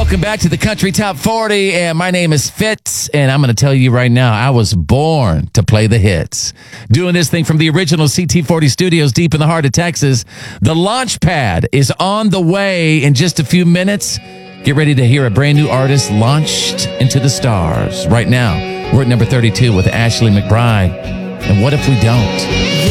Welcome back to the Country Top 40, and my name is Fitz, and I'm going to tell you right now, I was born to play the hits. Doing this thing from the original CT40 studios deep in the heart of Texas. The launch pad is on the way in just a few minutes. Get ready to hear a brand new artist launched into the stars. Right now, we're at number 32 with Ashley McBryde. And what if we don't?